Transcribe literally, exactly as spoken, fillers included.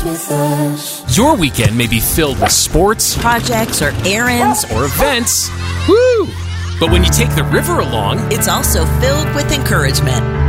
with us. Your weekend may be filled with sports, projects, or errands, or events. Woo! But when you take the river along, it's also filled with encouragement.